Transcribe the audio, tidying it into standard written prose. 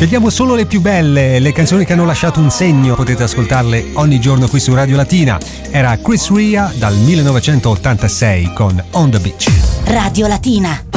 Scegliamo solo le più belle, le canzoni che hanno lasciato un segno, potete ascoltarle ogni giorno qui su Radio Latina. Era Chris Ria dal 1986 con On the Beach. Radio Latina.